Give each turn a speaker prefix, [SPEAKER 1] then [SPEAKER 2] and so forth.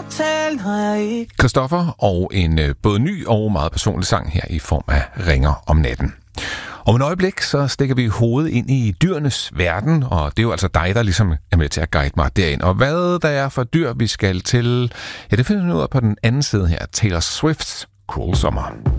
[SPEAKER 1] tale, når jeg ikke...
[SPEAKER 2] Christoffer og en både ny og meget personlig sang her i form af Ringer om natten. Om et øjeblik, så stikker vi hovedet ind i dyrenes verden, og det er jo altså dig, der ligesom er med til at guide mig derind. Og hvad der er for dyr, vi skal til, ja, det finder vi ud af på den anden side her. Taylor Swifts Cruel Summer.